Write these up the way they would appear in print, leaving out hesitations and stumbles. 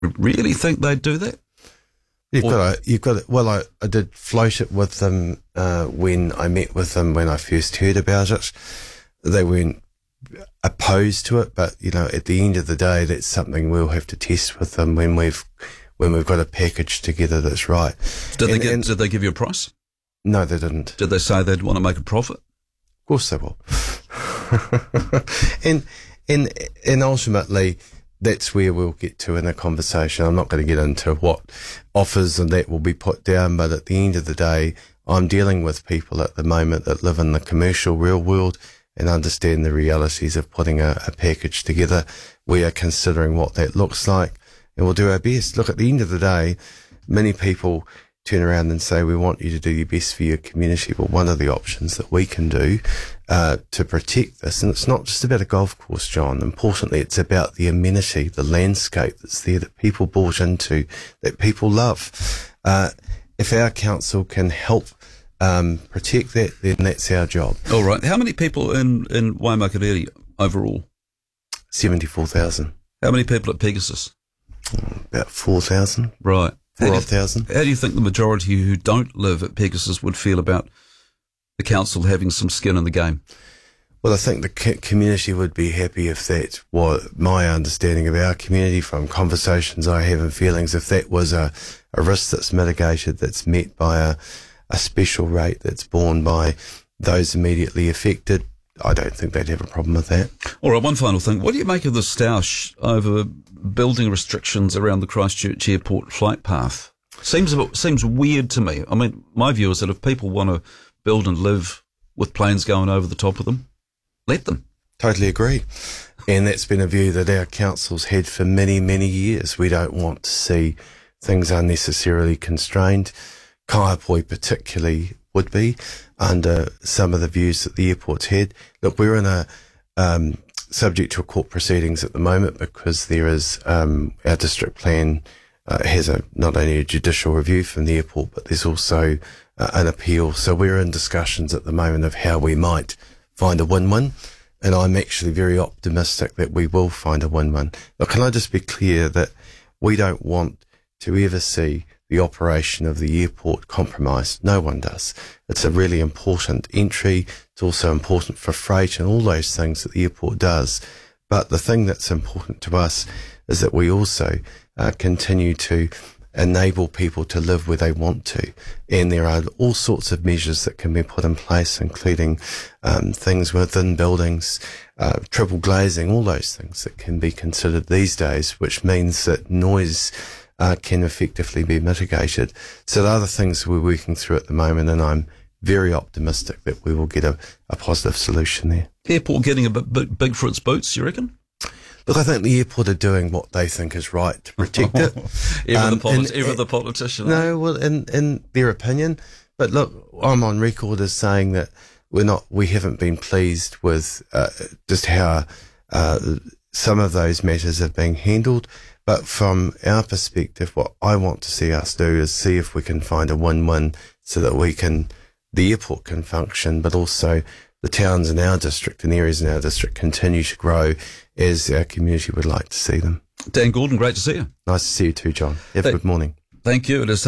really think they'd do that? Well, I did float it with them when I met with them when I first heard about it. They weren't opposed to it, but at the end of the day, that's something we'll have to test with them when we've got a package together that's right. Did they give you a price? No, they didn't. Did they say they'd want to make a profit? Of course they will. and ultimately, that's where we'll get to in a conversation. I'm not going to get into what offers and that will be put down, but at the end of the day, I'm dealing with people at the moment that live in the commercial real world and understand the realities of putting a package together. We are considering what that looks like, and we'll do our best. Look, at the end of the day, many people turn around and say, we want you to do your best for your community. But one of the options that we can do to protect this, and it's not just about a golf course, John, importantly, it's about the amenity, the landscape that's there that people bought into, that people love. If our council can help protect that, then that's our job. All right. How many people in Waimakariri overall? 74,000. How many people at Pegasus? About 4,000. Right. 4,000. How do you think the majority who don't live at Pegasus would feel about the council having some skin in the game? Well, I think the community would be happy if that was my understanding of our community from conversations I have and feelings. If that was a risk that's mitigated, that's met by a special rate that's borne by those immediately affected, I don't think they'd have a problem with that. All right, one final thing. What do you make of the stoush over building restrictions around the Christchurch Airport flight path? Seems weird to me. I mean, my view is that if people want to build and live with planes going over the top of them, let them. Totally agree. And that's been a view that our council's had for many, many years. We don't want to see things unnecessarily constrained. Kaiapoi particularly would be under some of the views that the airport's had. Look, we're in a subject to a court proceedings at the moment because there is our district plan has not only a judicial review from the airport, but there's also an appeal. So we're in discussions at the moment of how we might find a win-win, and I'm actually very optimistic that we will find a win-win. Look, can I just be clear that we don't want to ever see the operation of the airport compromised. No one does. It's a really important entry. It's also important for freight and all those things that the airport does. But the thing that's important to us is that we also continue to enable people to live where they want to. And there are all sorts of measures that can be put in place, including things within buildings, triple glazing, all those things that can be considered these days, which means that noise can effectively be mitigated. So there are the things we're working through at the moment, and I'm very optimistic that we will get a positive solution there. Airport getting a bit big for its boots, you reckon? Look, I think the airport are doing what they think is right to protect it. Ever the politician. No, well, in their opinion. But look, I'm on record as saying that we haven't been pleased with just how some of those matters are being handled. But from our perspective, what I want to see us do is see if we can find a win-win so that the airport can function, but also the towns in our district and areas in our district continue to grow as our community would like to see them. Dan Gordon, great to see you. Nice to see you too, John. Have a good morning. Thank you. It is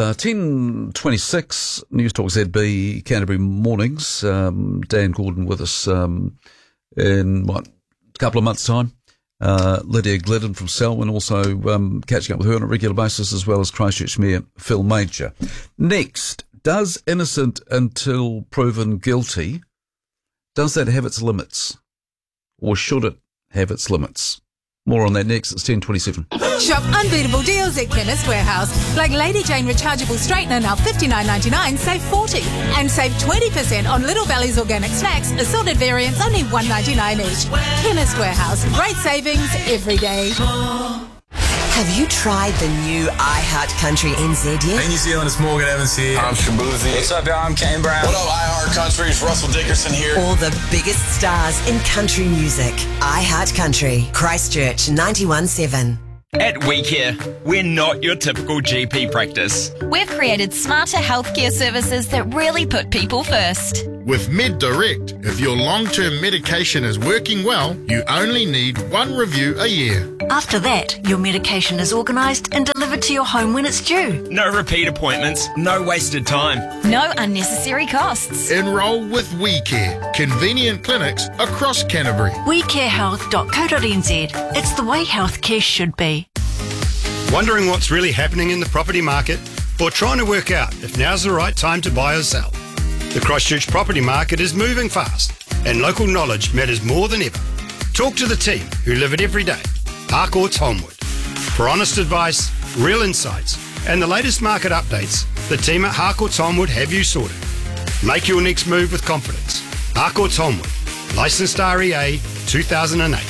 10:26, News Talk ZB, Canterbury Mornings. Dan Gordon with us in, a couple of months' time. Lydia Glidden from Selwyn also catching up with her on a regular basis, as well as Christchurch Mayor Phil Major. Next, does innocent until proven guilty, does that have its limits? Or should it have its limits? More on that next. It's 10:27. Shop unbeatable deals at Chemist Warehouse. Like Lady Jane rechargeable straightener, now $59.99, save $40. And save 20% on Little Valley's organic snacks, assorted variants, only $1.99 each. Chemist Warehouse. Great savings every day. Have you tried the new iHeart Country NZ yet? Hey New Zealand, it's Morgan Evans here. I'm Shabuzi. What's up, y'all? I'm Kane Brown. What up, iHeart Country? It's Russell Dickerson here. All the biggest stars in country music. iHeart Country. Christchurch 91.7. At WeCare, we're not your typical GP practice. We've created smarter healthcare services that really put people first. With MedDirect, if your long-term medication is working well, you only need one review a year. After that, your medication is organised and delivered to your home when it's due. No repeat appointments, no wasted time. No unnecessary costs. Enrol with WeCare, convenient clinics across Canterbury. WeCareHealth.co.nz. It's the way healthcare should be. Wondering what's really happening in the property market? Or trying to work out if now's the right time to buy or sell? The Christchurch property market is moving fast and local knowledge matters more than ever. Talk to the team who live it every day. Harcourt's Holmwood. For honest advice, real insights and the latest market updates, the team at Harcourt's Holmwood have you sorted. Make your next move with confidence. Harcourt's Holmwood. Licensed REA 2008.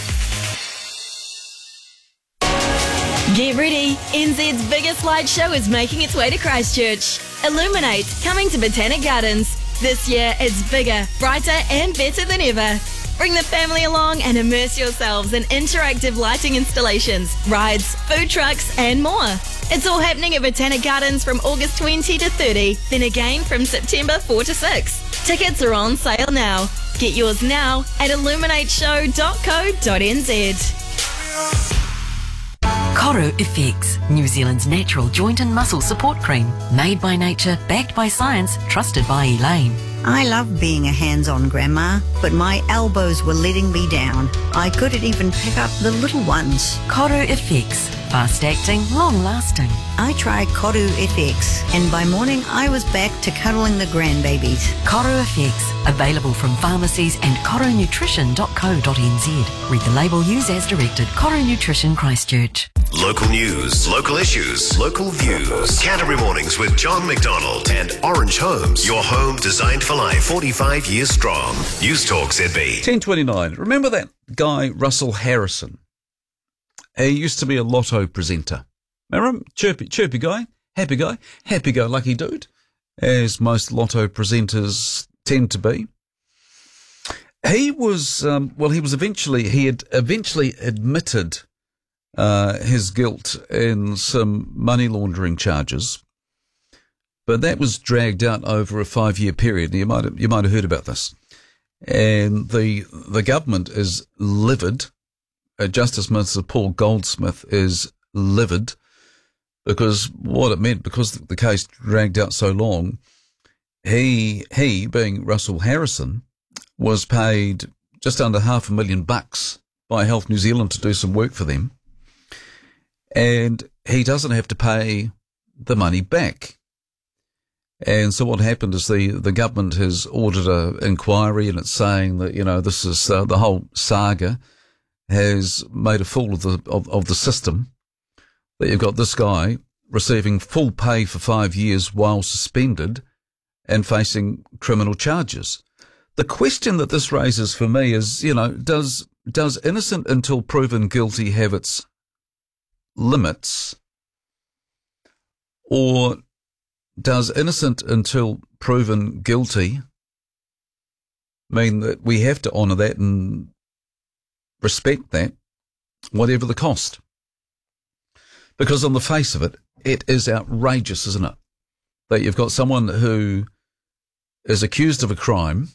Get ready, NZ's biggest light show is making its way to Christchurch. Illuminate, coming to Botanic Gardens. This year it's bigger, brighter and better than ever. Bring the family along and immerse yourselves in interactive lighting installations, rides, food trucks and more. It's all happening at Botanic Gardens from August 20 to 30, then again from September 4 to 6. Tickets are on sale now. Get yours now at illuminateshow.co.nz. Koru FX, New Zealand's natural joint and muscle support cream. Made by nature, backed by science, trusted by Elaine. I love being a hands-on grandma, but my elbows were letting me down. I couldn't even pick up the little ones. Koru FX, fast-acting, long-lasting. I tried Koru FX, and by morning I was back to cuddling the grandbabies. Koru FX, available from pharmacies and korunutrition.co.nz. Read the label, use as directed. Koru Nutrition Christchurch. Local news, local issues, local views. Canterbury Mornings with John McDonald and Orange Homes. Your home designed for life, 45 years strong. News Talk ZB. 10:29. Remember that guy, Russell Harrison? He used to be a lotto presenter. Remember him? Chirpy guy, happy-go-lucky dude, as most lotto presenters tend to be. He was, he had eventually admitted his guilt in some money laundering charges, but that was dragged out over a 5-year period. You might have heard about this, and the government is livid. Justice Minister Paul Goldsmith is livid because what it meant, because the case dragged out so long, he being Russell Harrison, was paid just under $500,000 by Health New Zealand to do some work for them. And he doesn't have to pay the money back. And so what happened is the government has ordered an inquiry, and it's saying that, this is the whole saga has made a fool of the system, that you've got this guy receiving full pay for 5 years while suspended and facing criminal charges. The question that this raises for me is, does innocent until proven guilty have its limits, or does innocent until proven guilty mean that we have to honour that and respect that, whatever the cost? Because on the face of it, it is outrageous, isn't it? That you've got someone who is accused of a crime,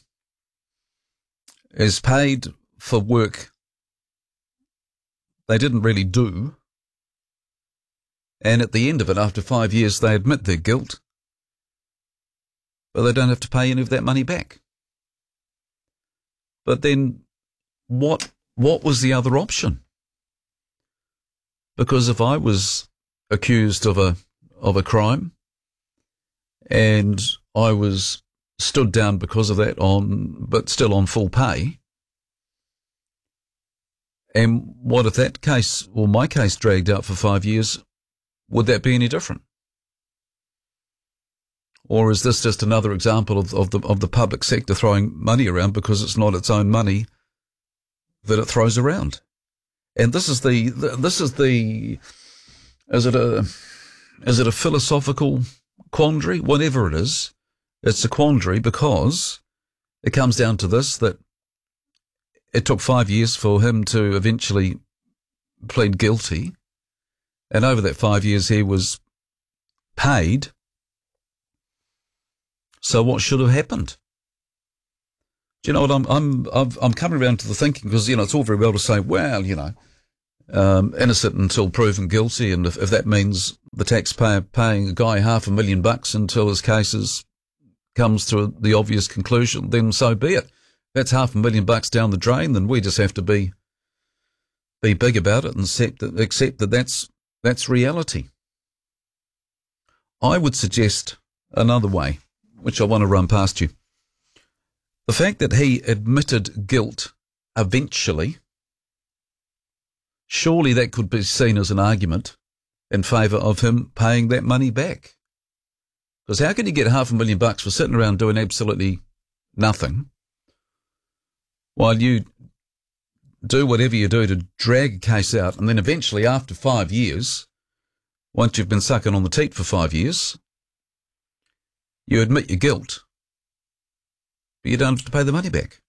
is paid for work they didn't really do, and at the end of it, after 5 years, they admit their guilt, but they don't have to pay any of that money back. But then what was the other option? Because if I was accused of a crime and I was stood down because of that but still on full pay, and what if that case, or my case, dragged out for 5 years? Would that be any different? Or is this just another example of the public sector throwing money around because it's not its own money that it throws around? And is it a philosophical quandary? Whatever it is, it's a quandary, because it comes down to this, that it took 5 years for him to eventually plead guilty. And over that 5 years, he was paid. So what should have happened? Do you know what I'm coming around to the thinking, because it's all very well to say, well, innocent until proven guilty, and if that means the taxpayer paying a guy $500,000 until his case comes to the obvious conclusion, then so be it. That's $500,000 down the drain, then we just have to be big about it and accept that that's reality. I would suggest another way, which I want to run past you. The fact that he admitted guilt eventually, surely that could be seen as an argument in favour of him paying that money back. Because how can you get $500,000 for sitting around doing absolutely nothing while you do whatever you do to drag a case out, and then eventually after 5 years, once you've been sucking on the teat for 5 years, you admit your guilt, but you don't have to pay the money back.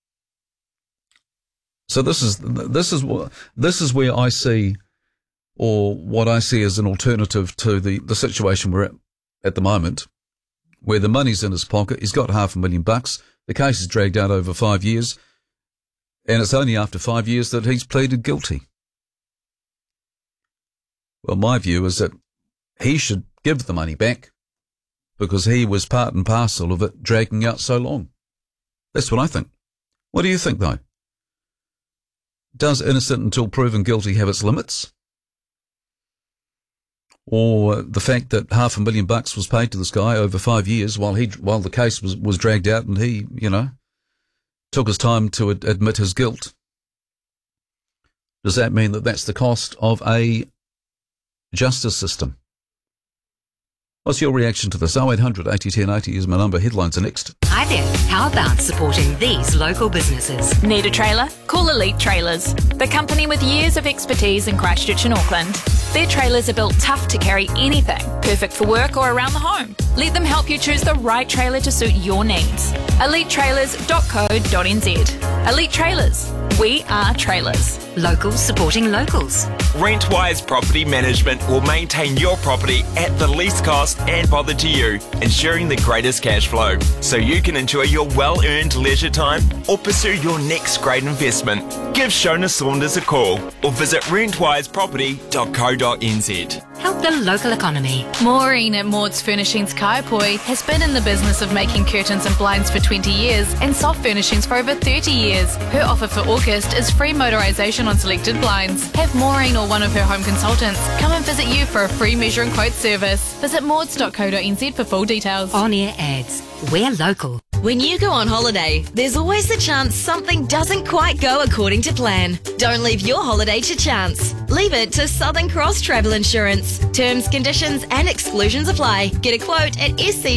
So this is where I see, or what I see as an alternative to the situation we're at the moment, where the money's in his pocket, he's got $500,000, the case is dragged out over 5 years, and it's only after 5 years that he's pleaded guilty. Well, my view is that he should give the money back because he was part and parcel of it dragging out so long. That's what I think. What do you think, though? Does innocent until proven guilty have its limits? Or the fact that $500,000 was paid to this guy over 5 years while the case was dragged out and he, took his time to admit his guilt. Does that mean that that's the cost of a justice system? What's your reaction to this? 0800 80 10 80 is my number. Headlines are next. Hi there. How about supporting these local businesses? Need a trailer? Call Elite Trailers, the company with years of expertise in Christchurch and Auckland. Their trailers are built tough to carry anything, perfect for work or around the home. Let them help you choose the right trailer to suit your needs. EliteTrailers.co.nz. Elite Trailers. We are trailers. Locals supporting locals. Rentwise Property Management will maintain your property at the least cost and bother to you, ensuring the greatest cash flow, so you can enjoy your well-earned leisure time or pursue your next great investment. Give Shona Saunders a call or visit rentwiseproperty.co.nz. Help the local economy. Maureen at Maud's Furnishings Kaiapoi has been in the business of making curtains and blinds for 20 years and soft furnishings for over 30 years. Her offer for August is free motorisation on selected blinds. Have Maureen or one of her home consultants come and visit you for a free measure and quote service. Visit mauds.co.nz for full details. On-air ads. We're local. When you go on holiday, there's always the chance something doesn't quite go according to plan. Don't leave your holiday to chance. Leave it to Southern Cross Travel Insurance. Terms, conditions and exclusions apply. Get a quote at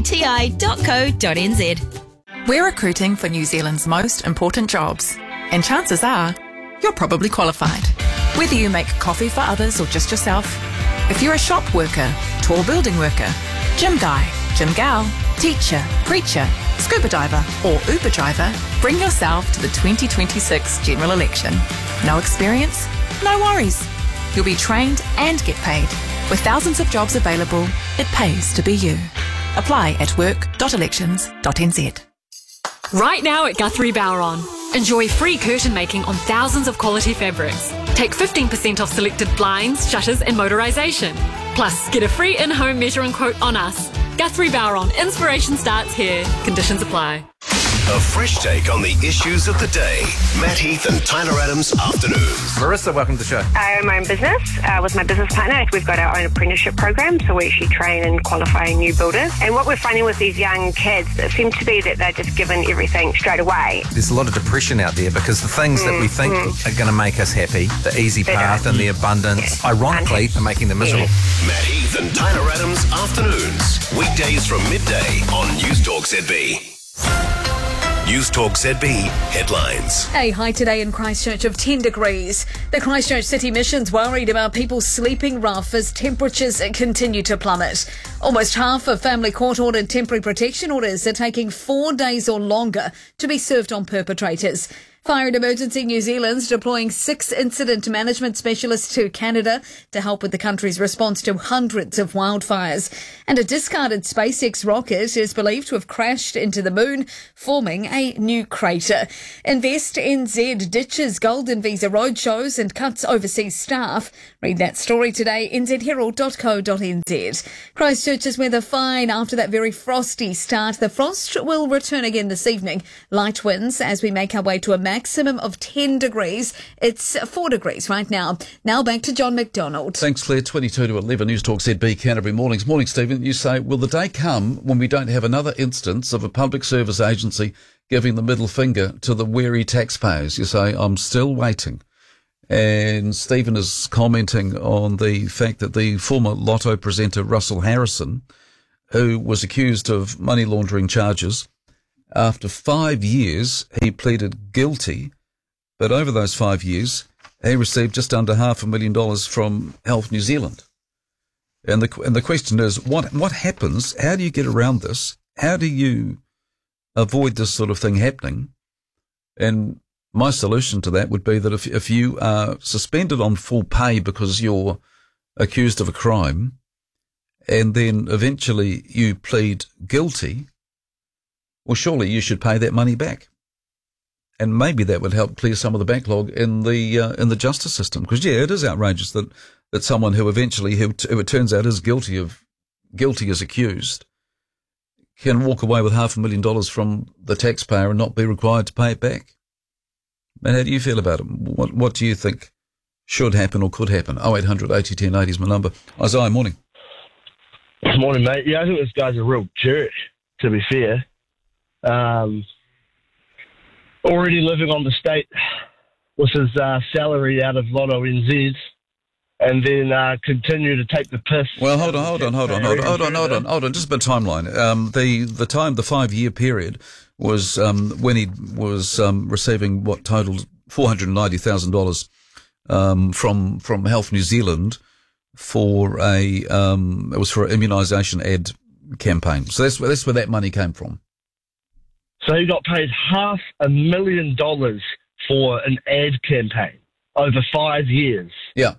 scti.co.nz. We're recruiting for New Zealand's most important jobs, and chances are you're probably qualified. Whether you make coffee for others or just yourself, if you're a shop worker, tall building worker, gym guy, gym gal, teacher, preacher, scuba diver or Uber driver, bring yourself to the 2026 general election. No experience? No worries. You'll be trained and get paid. With thousands of jobs available, it pays to be you. Apply at work.elections.nz. Right now at Guthrie Bowron, enjoy free curtain making on thousands of quality fabrics. Take 15% off selected blinds, shutters and motorisation. Plus, get a free in-home measure and quote on us. Guthrie Bowron, inspiration starts here. Conditions apply. A fresh take on the issues of the day. Matt Heath and Tyler Adams Afternoons. Marissa, welcome to the show. I own my own business with my business partner. We've got our own apprenticeship program, so we actually train and qualify new builders. And what we're finding with these young kids, it seems to be that they're just given everything straight away. There's a lot of depression out there because the things that we think are going to make us happy, the easy path and the abundance, ironically, are making them miserable. Matt Heath and Tyler Adams Afternoons. Weekdays from midday on News Talk ZB. News Talk ZB headlines. A high today in Christchurch of 10 degrees. The Christchurch City Mission's worried about people sleeping rough as temperatures continue to plummet. Almost half of family court-ordered temporary protection orders are taking 4 days or longer to be served on perpetrators. Fire and Emergency New Zealand's deploying 6 incident management specialists to Canada to help with the country's response to hundreds of wildfires. And a discarded SpaceX rocket is believed to have crashed into the moon, forming a new crater. Invest NZ ditches golden visa roadshows and cuts overseas staff. Read that story today, nzherald.co.nz. Christchurch's weather fine after that very frosty start. The frost will return again this evening. Light winds as we make our way to a maximum of 10 degrees. It's 4 degrees right now. Now back to John McDonald. Thanks, Claire. 22 to 11 News Talk ZB Canterbury Mornings. Morning, Stephen. You say, will the day come when we don't have another instance of a public service agency giving the middle finger to the weary taxpayers? You say, I'm still waiting. And Stephen is commenting on the fact that the former Lotto presenter Russell Harrison, who was accused of money laundering charges, after 5 years, he pleaded guilty, but over those 5 years, he received just under $500,000 from Health New Zealand. And the question is, what happens? How do you get around this? How do you avoid this sort of thing happening? And my solution to that would be that if you are suspended on full pay because you're accused of a crime, and then eventually you plead guilty, well, surely you should pay that money back. And maybe that would help clear some of the backlog in the justice system. Because, yeah, it is outrageous that someone who eventually, who it turns out is guilty as accused, can walk away with $500,000 from the taxpayer and not be required to pay it back. And how do you feel about it? What do you think should happen or could happen? 0800 80 10 80 is my number. Isaiah, morning. Morning, mate. Yeah, I think this guy's a real jerk, to be fair. Already living on the state with his salary out of Lotto NZ, and then continue to take the piss. Well, hold on. Just a bit of timeline. The 5 year period was when he was receiving what totaled $490,000 from Health New Zealand for it was for an immunisation ad campaign. So that's where that money came from. So he got paid $500,000 for an ad campaign over 5 years. Yeah.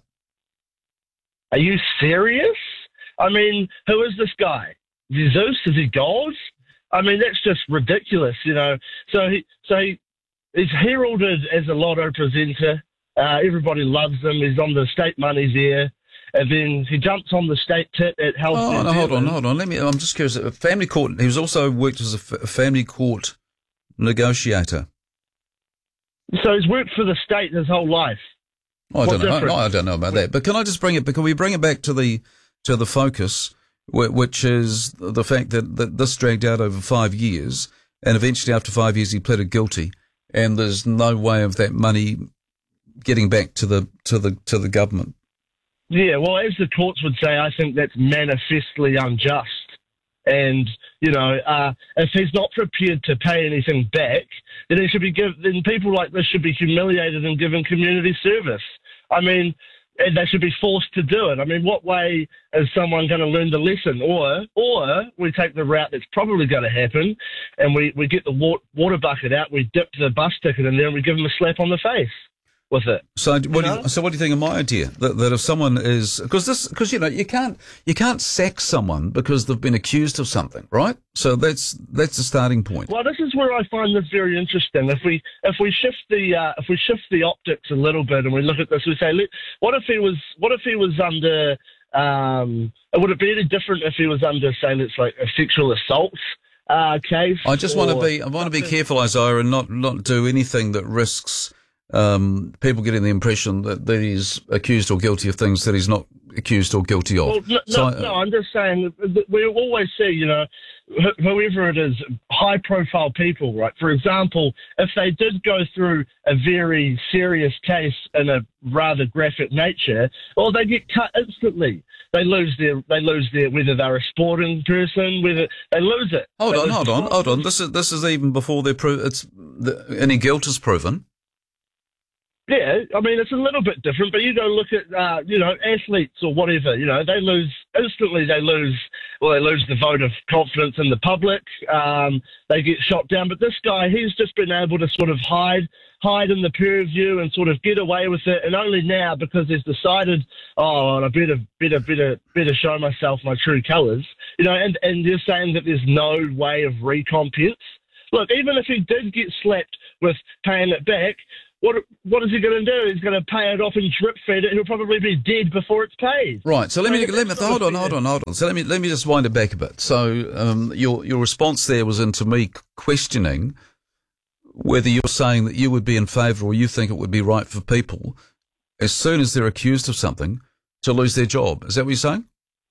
Are you serious? I mean, who is this guy? Is he Zeus? Is he God? I mean, that's just ridiculous, you know. So he's heralded as a Lotto presenter. Everybody loves him. He's on the state money there. And then he jumps on the state tit at Health. Oh, no, hold on. I'm just curious. Family court. He was also worked as a family court negotiator. So he's worked for the state his whole life. I don't know about that. But can we bring it back to the focus, which is the fact that this dragged out over 5 years, and eventually after 5 years he pleaded guilty, and there's no way of that money getting back to the government. Yeah, well, as the courts would say, I think that's manifestly unjust. And, you know, if he's not prepared to pay anything back, then then people like this should be humiliated and given community service. I mean, and they should be forced to do it. I mean, what way is someone going to learn the lesson? Or we take the route that's probably going to happen, and we get the water bucket out, we dip the bus ticket in there, and we give them a slap on the face with it. So what do you think of my idea that if someone is because you know you can't sack someone because they've been accused of something, right? So that's the starting point. Well, this is where I find this very interesting. If we shift the optics a little bit and we look at this, we say, what if he was under would it be any different if he was under, say, let's like a sexual assault case? I want to be careful, Isaiah, and not do anything that risks people getting the impression that he's accused or guilty of things that he's not accused or guilty of. Well, I'm just saying that we always see, you know, whoever it is, high-profile people, right? For example, if they did go through a very serious case in a rather graphic nature, well, they get cut instantly. They lose their whether they're a sporting person, whether they lose it. Hold on. This is even before any guilt is proven. Yeah, I mean, it's a little bit different, but you go look at, athletes or whatever, you know, they lose they lose the vote of confidence in the public. They get shot down. But this guy, he's just been able to sort of hide in the peer review and sort of get away with it. And only now, because he's decided, I better show myself my true colours. You know, and you're saying that there's no way of recompense. Look, even if he did get slapped with paying it back, what is he going to do? He's going to pay it off and drip feed it. He'll probably be dead before it's paid. Right. So hold on. So let me just wind it back a bit. So your response there was into me questioning whether you're saying that you would be in favour or you think it would be right for people, as soon as they're accused of something, to lose their job. Is that what you're saying?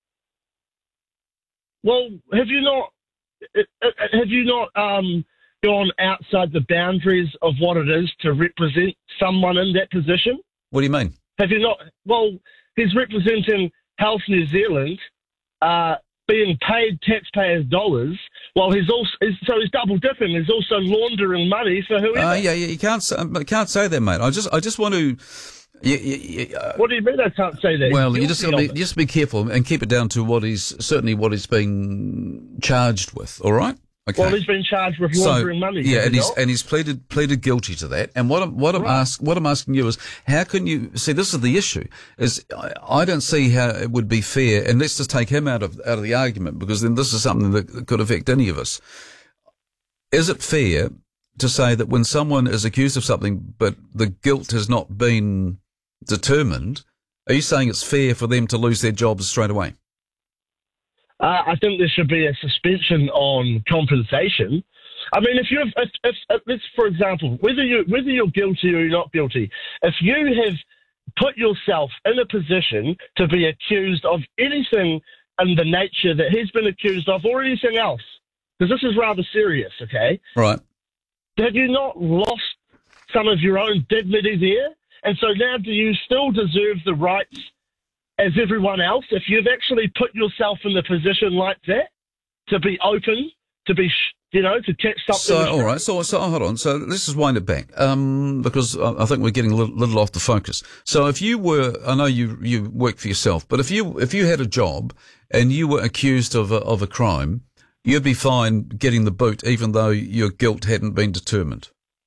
Well, have you not gone outside the boundaries of what it is to represent someone in that position? What do you mean? Have you not? Well, he's representing Health New Zealand, being paid taxpayers' dollars, while he's double dipping. He's also laundering money for whoever. You can't say that, mate. I just want to. What do you mean I can't say that? Well, you just be careful and keep it down to what he's been charged with. All right. Okay. Well, he's been charged with laundering money. Yeah, and he's pleaded guilty to that. And what I'm asking you is, how can you see? This is the issue. Is I don't see how it would be fair. And let's just take him out of the argument, because then this is something that could affect any of us. Is it fair to say that when someone is accused of something, but the guilt has not been determined, are you saying it's fair for them to lose their jobs straight away? I think there should be a suspension on compensation. I mean, if for example, whether you're guilty or you're not guilty, if you have put yourself in a position to be accused of anything in the nature that he's been accused of, or anything else, because this is rather serious, okay? Right. Have you not lost some of your own dignity there? And so now, do you still deserve the rights as everyone else, if you've actually put yourself in the position like that, to be open, to be, to catch something? So, all right. So hold on. So let's just wind it back, because I think we're getting a little off the focus. So if you were, I know you work for yourself, but if you had a job and you were accused of a crime, you'd be fine getting the boot, even though your guilt hadn't been determined.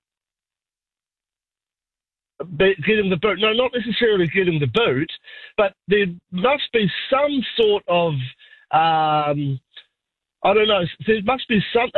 Getting the boot? No, not necessarily getting the boot, but there must be some sort of, I don't know, there must be some,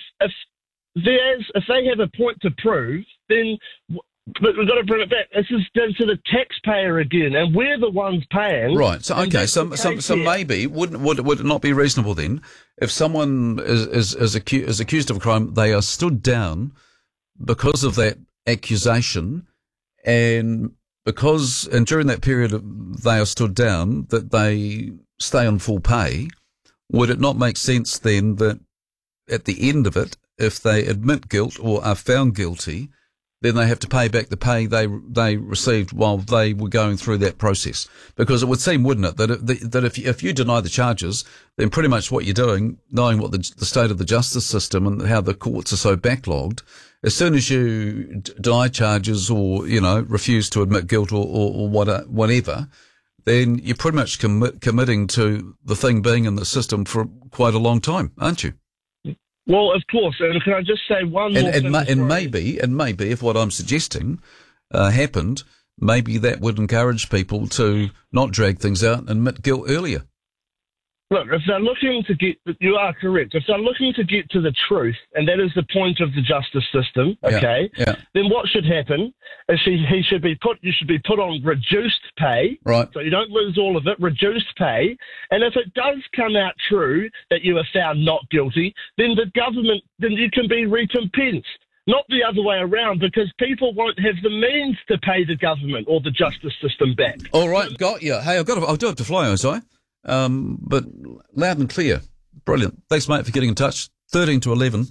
if they have a point to prove, then, but we've got to bring it back. This is down to the taxpayer again, and we're the ones paying. Right, so okay, so maybe, would it not be reasonable then, if someone is accused of a crime, they are stood down because of that accusation, and during that period they are stood down, that they stay on full pay, would it not make sense then that at the end of it, if they admit guilt or are found guilty, then they have to pay back the pay they received while they were going through that process? Because it would seem, wouldn't it, that if you deny the charges, then pretty much what you're doing, knowing what the state of the justice system and how the courts are so backlogged, as soon as you deny charges or, refuse to admit guilt or whatever, then you're pretty much committing to the thing being in the system for quite a long time, aren't you? Well, of course. And can I just say one more thing? And maybe if what I'm suggesting happened, maybe that would encourage people to not drag things out and admit guilt earlier. Look, if they're looking to you are correct. If they're looking to get to the truth, and that is the point of the justice system, okay, then what should happen is you should be put on reduced pay, right? So you don't lose all of it, reduced pay. And if it does come out true that you are found not guilty, then then you can be recompensed. Not the other way around, because people won't have the means to pay the government or the justice system back. All right, got you. Hey, I'll do it to fly, Ozai. But loud and clear. Brilliant. Thanks, mate, for getting in touch. 13 to 11.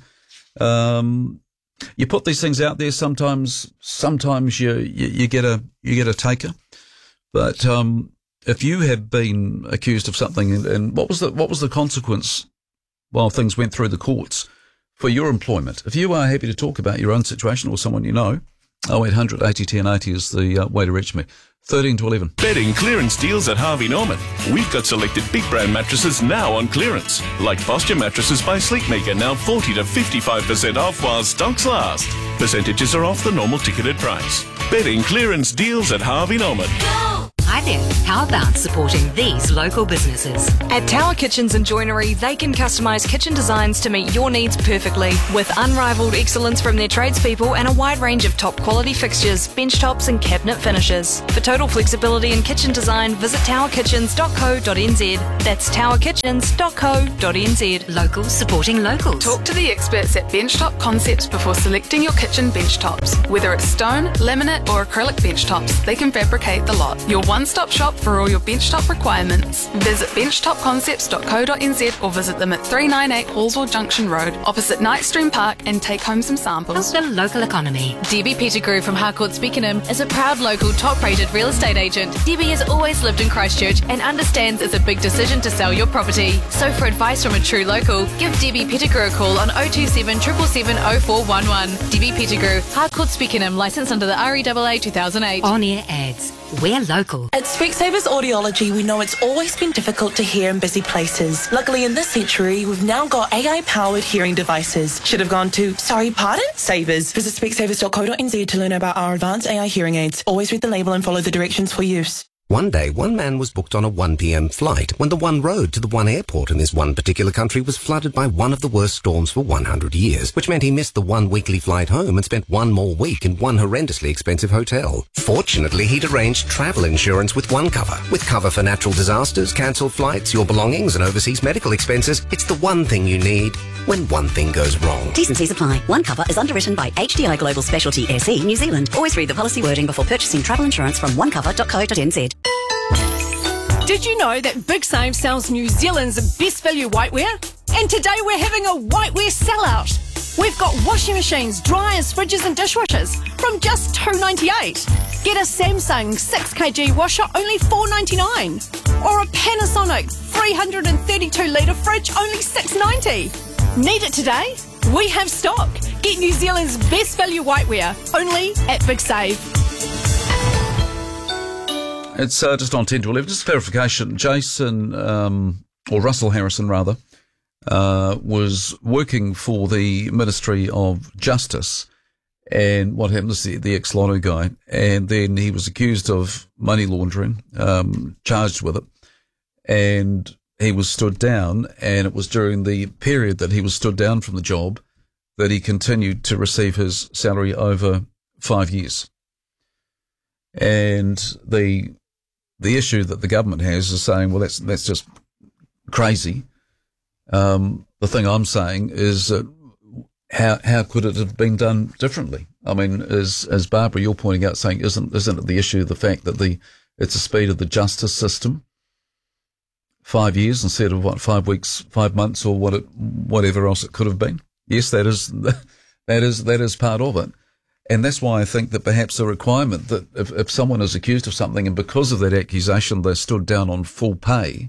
You put these things out there. Sometimes you get a taker. But if you have been accused of something, and what was the consequence while things went through the courts for your employment? If you are happy to talk about your own situation or someone you know, 0800 80 10 80 is the way to reach me. 13 to 11. Bedding clearance deals at Harvey Norman. We've got selected big brand mattresses now on clearance. Like Posture Mattresses by Sleepmaker, now 40 to 55% off while stocks last. Percentages are off the normal ticketed price. Bedding clearance deals at Harvey Norman. Hi there. How about supporting these local businesses? At Tower Kitchens and Joinery, they can customise kitchen designs to meet your needs perfectly, with unrivaled excellence from their tradespeople and a wide range of top quality fixtures, bench tops and cabinet finishes. For total flexibility in kitchen design, visit towerkitchens.co.nz. That's towerkitchens.co.nz. Locals supporting locals. Talk to the experts at Benchtop Concepts before selecting your kitchen bench tops. Whether it's stone, laminate or acrylic bench tops, they can fabricate the lot. Your one-stop shop for all your benchtop requirements. Visit benchtopconcepts.co.nz or visit them at 398 Hallswell Junction Road, opposite Nightstream Park, and take home some samples. Help the local economy. Debbie Pettigrew from Harcourt Beckenham is a proud local top-rated real estate agent. Debbie has always lived in Christchurch and understands it's a big decision to sell your property. So for advice from a true local, give Debbie Pettigrew a call on 027 777 0411. Debbie Pettigrew, Harcourt Beckenham, licensed under the REAA 2008. On-air ads. We're local. At Specsavers Audiology, we know it's always been difficult to hear in busy places. Luckily, in this century, we've now got AI-powered hearing devices. Should have gone to, sorry, pardon? Savers. Visit specsavers.co.nz to learn about our advanced AI hearing aids. Always read the label and follow the directions for use. One day, one man was booked on a 1 p.m. flight when the one road to the one airport in this one particular country was flooded by one of the worst storms for 100 years, which meant he missed the one weekly flight home and spent one more week in one horrendously expensive hotel. Fortunately, he'd arranged travel insurance with OneCover. With cover for natural disasters, cancelled flights, your belongings and overseas medical expenses, it's the one thing you need when one thing goes wrong. T&Cs apply. OneCover is underwritten by HDI Global Specialty SE New Zealand. Always read the policy wording before purchasing travel insurance from onecover.co.nz. Did you know that Big Save sells New Zealand's best value whiteware? And today we're having a whiteware sellout. We've got washing machines, dryers, fridges and dishwashers from just $2.98. Get a Samsung 6kg washer only $4.99. Or a Panasonic 332 litre fridge only $6.90. Need it today? We have stock. Get New Zealand's best value whiteware only at Big Save. It's just on 10 to 11. Just clarification. Jason, or Russell Harrison rather, was working for the Ministry of Justice. And what happened is the ex-Lotto guy. And then he was accused of money laundering, charged with it. And he was stood down. And it was during the period that he was stood down from the job that he continued to receive his salary over 5 years. And the issue that the government has is saying, well, that's just crazy. The thing I'm saying is that how could it have been done differently? I mean, as Barbara, you're pointing out, saying, isn't it the issue the fact that it's the speed of the justice system? 5 years instead of 5 weeks, 5 months, or whatever else it could have been. Yes, that is part of it. And that's why I think that perhaps the requirement that if someone is accused of something and because of that accusation they're stood down on full pay,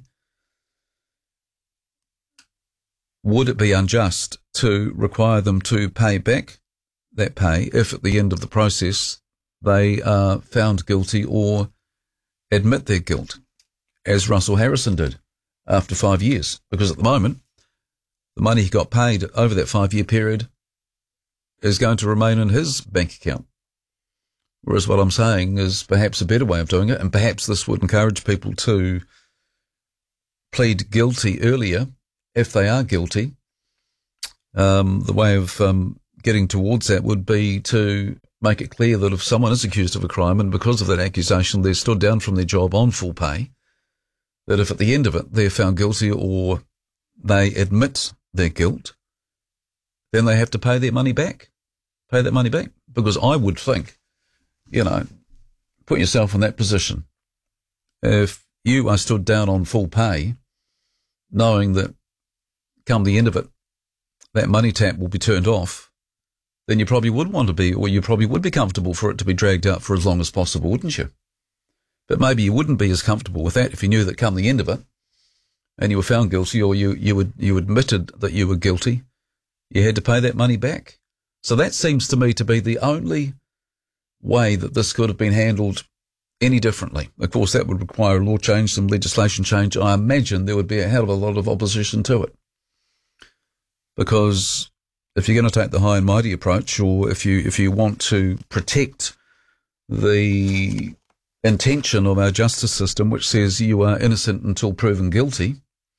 would it be unjust to require them to pay back that pay if at the end of the process they are found guilty or admit their guilt, as Russell Harrison did after 5 years? Because at the moment, the money he got paid over that 5 year period is going to remain in his bank account. Whereas what I'm saying is perhaps a better way of doing it, and perhaps this would encourage people to plead guilty earlier if they are guilty. The way of getting towards that would be to make it clear that if someone is accused of a crime and because of that accusation they're stood down from their job on full pay, that if at the end of it they're found guilty or they admit their guilt, then they have to pay that money back. Because I would think, put yourself in that position. If you are stood down on full pay, knowing that come the end of it, that money tap will be turned off, then you probably would want to be, or you probably would be comfortable for it to be dragged out for as long as possible, wouldn't you? But maybe you wouldn't be as comfortable with that if you knew that come the end of it, and you were found guilty, or you admitted that you were guilty, you had to pay that money back. So that seems to me to be the only way that this could have been handled any differently. Of course, that would require a law change, some legislation change. I imagine there would be a hell of a lot of opposition to it. Because if you're going to take the high and mighty approach, or if you want to protect the intention of our justice system, which says you are innocent until proven guilty,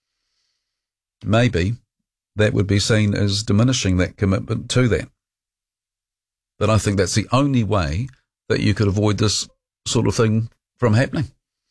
maybe that would be seen as diminishing that commitment to that. But I think that's the only way that you could avoid this sort of thing from happening.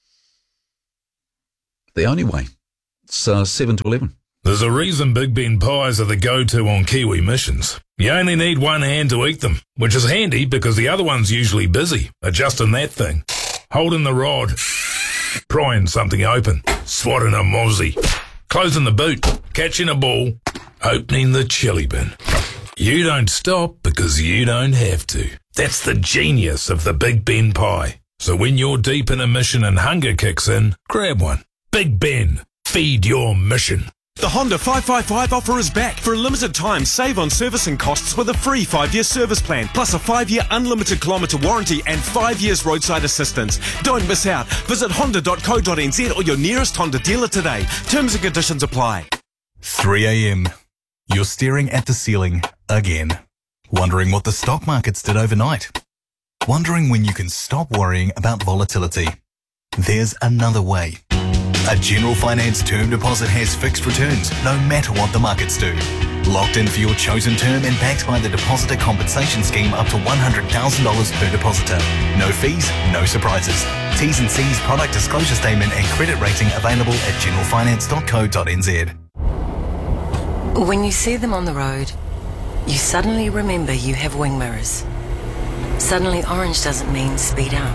The only way. It's 7 to 11. There's a reason Big Ben pies are the go-to on Kiwi missions. You only need one hand to eat them, which is handy because the other one's usually busy adjusting that thing, holding the rod, prying something open, swatting a mozzie, closing the boot, catching a ball, opening the chili bin. You don't stop because you don't have to. That's the genius of the Big Ben pie. So when you're deep in a mission and hunger kicks in, grab one. Big Ben, feed your mission. The Honda 555 offer is back. For a limited time, save on servicing costs with a free 5-year service plan, plus a 5-year unlimited kilometre warranty and 5 years roadside assistance. Don't miss out. Visit honda.co.nz or your nearest Honda dealer today. Terms and conditions apply. 3 a.m. You're staring at the ceiling again. Wondering what the stock markets did overnight. Wondering when you can stop worrying about volatility. There's another way. A General Finance term deposit has fixed returns, no matter what the markets do. Locked in for your chosen term and backed by the Depositor Compensation Scheme up to $100,000 per depositor. No fees, no surprises. T's and C's, product disclosure statement and credit rating available at generalfinance.co.nz. When you see them on the road, you suddenly remember you have wing mirrors. Suddenly orange doesn't mean speed up.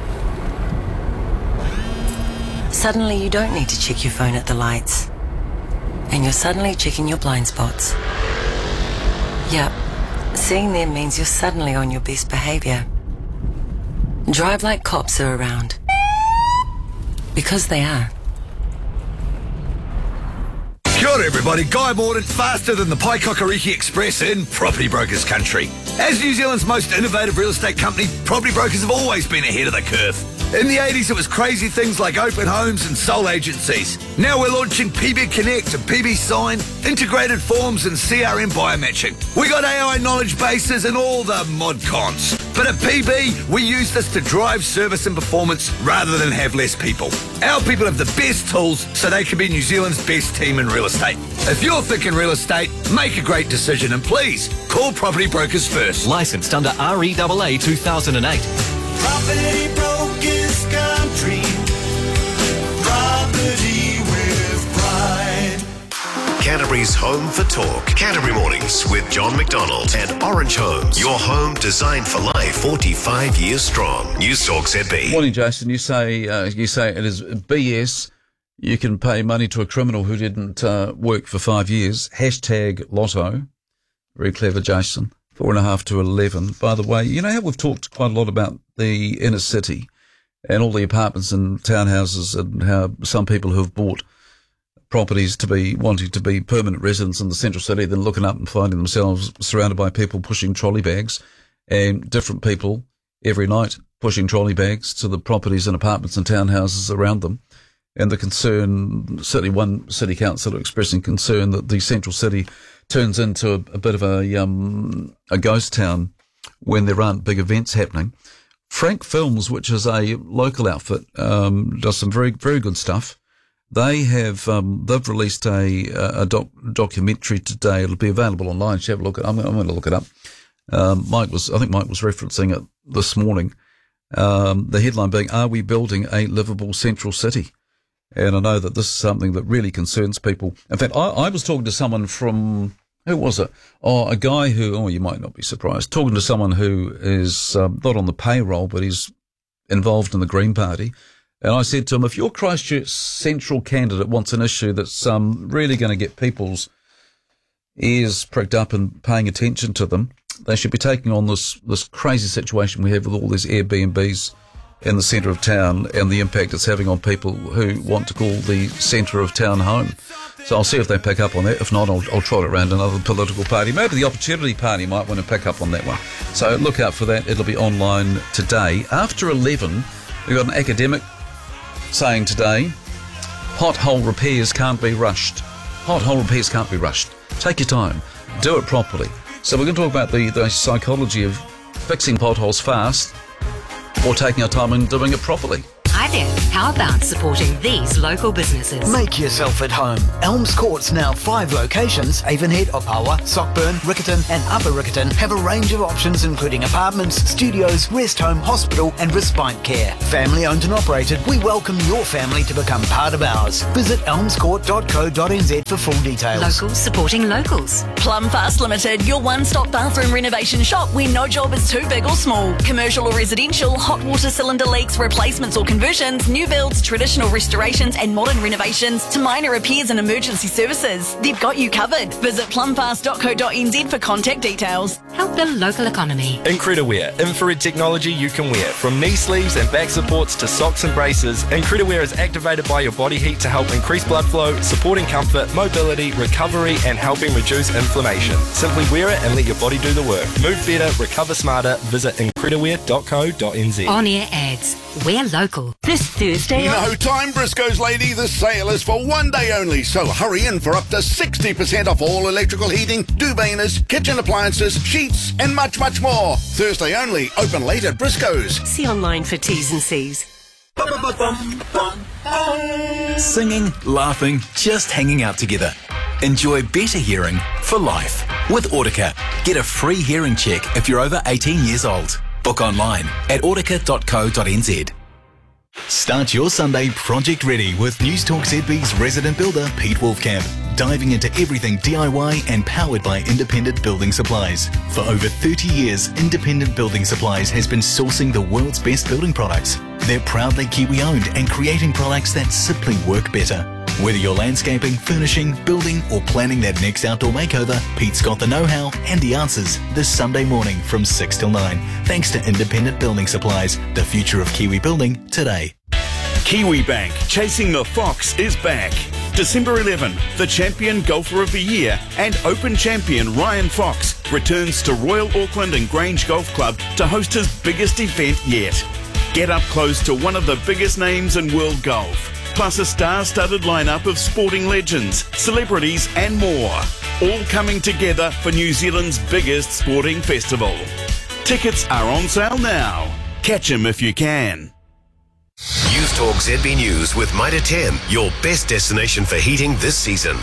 Suddenly you don't need to check your phone at the lights. And you're suddenly checking your blind spots. Yep, seeing them means you're suddenly on your best behaviour. Drive like cops are around. Because they are. Kia ora everybody, Guy Morden, faster than the Paikakariki Express in Property Brokers country. As New Zealand's most innovative real estate company, Property Brokers have always been ahead of the curve. In the 80s, it was crazy things like open homes and sole agencies. Now we're launching PB Connect and PB Sign, integrated forms and CRM biomatching. We got AI knowledge bases and all the mod cons. But at PB, we use this to drive service and performance rather than have less people. Our people have the best tools so they can be New Zealand's best team in real estate. If you're thinking real estate, make a great decision and please call Property Brokers first. Licensed under REAA 2008. Property Brokers country. Property with pride. Canterbury's home for talk. Canterbury Mornings with John McDonald and Orange Homes. Your home designed for life, 45 years strong. News Talk ZB. Morning, Jason. You say it is BS. You can pay money to a criminal who didn't work for 5 years. Hashtag Lotto. Very clever, Jason. 4.5 to 11. By the way, you know how we've talked quite a lot about the inner city and all the apartments and townhouses and how some people who've bought properties to be wanting to be permanent residents in the central city, then looking up and finding themselves surrounded by people pushing trolley bags and different people every night pushing trolley bags to the properties and apartments and townhouses around them. And the concern, certainly one city councillor expressing concern that the central city turns into a bit of a ghost town when there aren't big events happening. Frank Films, which is a local outfit, does some very, very good stuff. They have, they've released a documentary today. It'll be available online. You have a look at. I'm going to look it up. I think Mike was referencing it this morning. The headline being, "Are we building a livable central city?" And I know that this is something that really concerns people. In fact, I was talking to someone from, who was it? Oh, a guy who, you might not be surprised, talking to someone who is not on the payroll, but he's involved in the Green Party. And I said to him, if your Christchurch Central candidate wants an issue that's really going to get people's ears pricked up and paying attention to them, they should be taking on this crazy situation we have with all these Airbnbs in the centre of town and the impact it's having on people who want to call the centre of town home. So I'll see if they pick up on that. If not, I'll trot it around another political party. Maybe the Opportunity Party might want to pick up on that one. So look out for that. It'll be online today. After 11, We've got an academic saying today, pothole repairs can't be rushed. Pothole repairs can't be rushed. Take your time. Do it properly. So we're going to talk about the psychology of fixing potholes fast or taking our time and doing it properly. Hi there. How about supporting these local businesses? Make yourself at home. Elms Court's now 5 locations. Avonhead, Opawa, Sockburn, Riccarton and Upper Riccarton have a range of options including apartments, studios, rest home, hospital and respite care. Family owned and operated, we welcome your family to become part of ours. Visit elmscourt.co.nz for full details. Locals supporting locals. Plumfast Limited, your one-stop bathroom renovation shop where no job is too big or small. Commercial or residential, hot water cylinder leaks, replacements or conversions, new builds, traditional restorations and modern renovations to minor repairs and emergency services. They've got you covered. Visit plumfast.co.nz for contact details. Help the local economy. Incrediwear, infrared technology you can wear. From knee sleeves and back supports to socks and braces, Incrediwear is activated by your body heat to help increase blood flow, supporting comfort, mobility, recovery and helping reduce inflammation. Simply wear it and let your body do the work. Move better, recover smarter. Visit incrediwear.co.nz. On-air ads. We're local. This Thursday. No time, Briscoe's lady. The sale is for one day only, so hurry in for up to 60% off all electrical heating, duveiners, kitchen appliances, sheets, and much, much more. Thursday only. Open late at Briscoe's. See online for T's and C's. Singing, laughing, just hanging out together. Enjoy better hearing for life. With Audica, get a free hearing check if you're over 18 years old. Book online at audica.co.nz. Start your Sunday project ready with News Talk ZB's resident builder Pete Wolfcamp, diving into everything DIY and powered by Independent Building Supplies. For over 30 years, Independent Building Supplies has been sourcing the world's best building products. They're proudly Kiwi-owned and creating products that simply work better. Whether you're landscaping, furnishing, building or planning that next outdoor makeover, Pete's got the know-how and the answers this Sunday morning from 6 till 9. Thanks to Independent Building Supplies, the future of Kiwi building today. Kiwi Bank, Chasing the Fox is back. December 11, the champion golfer of the year and Open champion Ryan Fox returns to Royal Auckland and Grange Golf Club to host his biggest event yet. Get up close to one of the biggest names in world golf, plus a star-studded lineup of sporting legends, celebrities and more, all coming together for New Zealand's biggest sporting festival. Tickets are on sale now. Catch 'em if you can. News Talk ZB News with Mitre 10, your best destination for heating this season.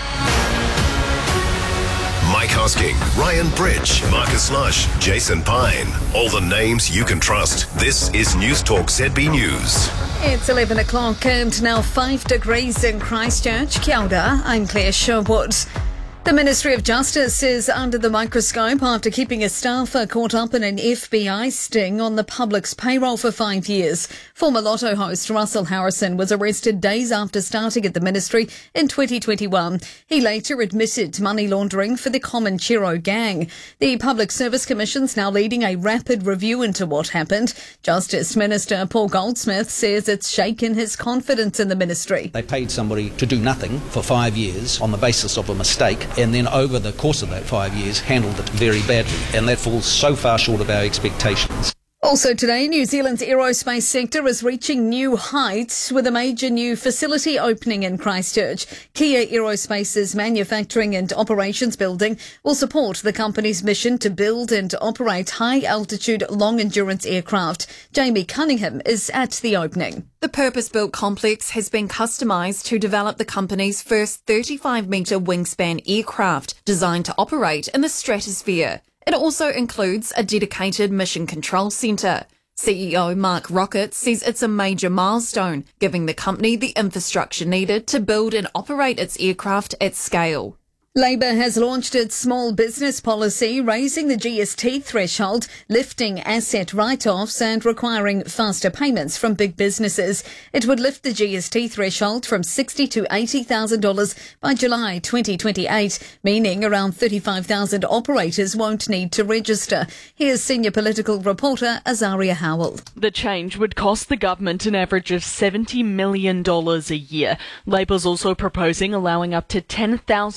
Mike Hosking, Ryan Bridge, Marcus Lush, Jason Pine. All the names you can trust. This is News Talk ZB News. It's 11 o'clock and now 5 degrees in Christchurch. Kia ora, I'm Claire Sherwood. The Ministry of Justice is under the microscope after keeping a staffer caught up in an FBI sting on the public's payroll for 5 years. Former Lotto host Russell Harrison was arrested days after starting at the ministry in 2021. He later admitted money laundering for the Comanchero gang. The Public Service Commission's now leading a rapid review into what happened. Justice Minister Paul Goldsmith says it's shaken his confidence in the ministry. They paid somebody to do nothing for 5 years on the basis of a mistake, and then over the course of that 5 years handled it very badly, and that falls so far short of our expectations. Also today, New Zealand's aerospace sector is reaching new heights with a major new facility opening in Christchurch. Kia Aerospace's manufacturing and operations building will support the company's mission to build and operate high-altitude, long-endurance aircraft. Jamie Cunningham is at the opening. The purpose-built complex has been customised to develop the company's first 35-metre wingspan aircraft designed to operate in the stratosphere. It also includes a dedicated mission control centre. CEO Mark Rockett says it's a major milestone, giving the company the infrastructure needed to build and operate its aircraft at scale. Labor has launched its small business policy, raising the GST threshold, lifting asset write-offs and requiring faster payments from big businesses. It would lift the GST threshold from $60,000 to $80,000 by July 2028, meaning around 35,000 operators won't need to register. Here's senior political reporter Azaria Howell. The change would cost the government an average of $70 million a year. Labor's also proposing allowing up to $10,000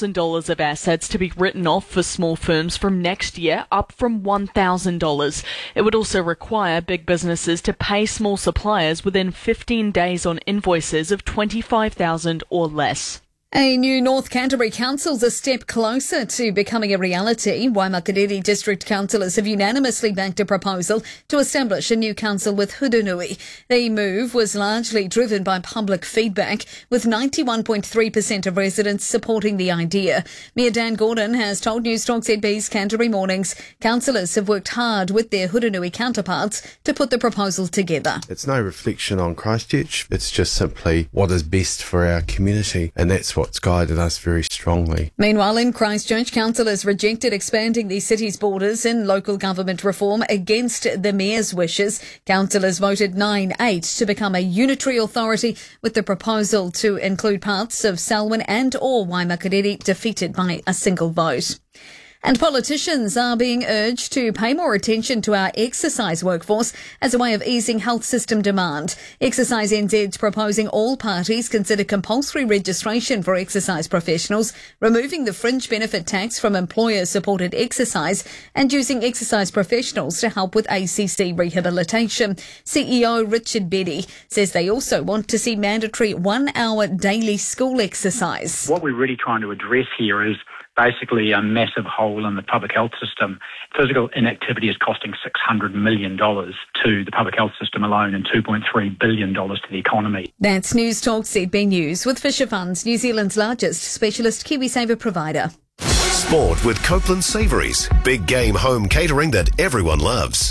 of assets to be written off for small firms from next year, up from $1,000. It would also require big businesses to pay small suppliers within 15 days on invoices of $25,000 or less. A new North Canterbury council's a step closer to becoming a reality. Waimakariri District councillors have unanimously backed a proposal to establish a new council with Hurunui. The move was largely driven by public feedback, with 91.3% of residents supporting the idea. Mayor Dan Gordon has told News Talk ZB's Canterbury Mornings councillors have worked hard with their Hurunui counterparts to put the proposal together. It's no reflection on Christchurch, it's just simply what is best for our community, and that's what's guided us very strongly. Meanwhile, in Christchurch, councillors rejected expanding the city's borders in local government reform against the mayor's wishes. Councillors voted 9-8 to become a unitary authority, with the proposal to include parts of Selwyn and or Waimakariri defeated by a single vote. And politicians are being urged to pay more attention to our exercise workforce as a way of easing health system demand. Exercise NZ's proposing all parties consider compulsory registration for exercise professionals, removing the fringe benefit tax from employer-supported exercise, and using exercise professionals to help with ACC rehabilitation. CEO Richard Beddy says they also want to see mandatory 1 hour daily school exercise. What we're really trying to address here is basically a massive hole in the public health system. Physical inactivity is costing $600 million to the public health system alone and $2.3 billion to the economy. That's News Talk ZB News with Fisher Funds, New Zealand's largest specialist KiwiSaver provider. Sport with Copeland Savouries. Big game home catering that everyone loves.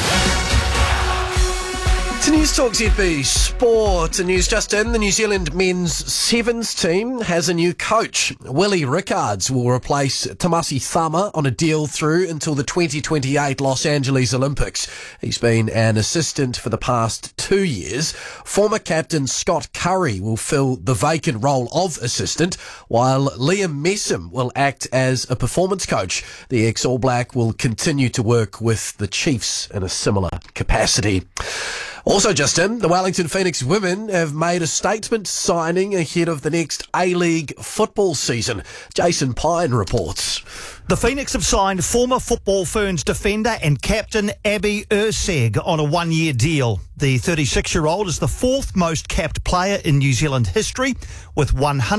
To News Talk ZB Sport news just in. The New Zealand men's sevens team has a new coach. Willie Rickards will replace Tamasi Thama on a deal through until the 2028 Los Angeles Olympics. He's been an assistant for the past 2 years. Former captain Scott Curry will fill the vacant role of assistant, while Liam Messam will act as a performance coach. The ex-All Black will continue to work with the Chiefs in a similar capacity. Also just in, the Wellington Phoenix women have made a statement signing ahead of the next A-League football season. Jason Pine reports. The Phoenix have signed former Football Ferns defender and captain Abby Urseg on a 1-year deal. The 36-year-old is the fourth most capped player in New Zealand history, with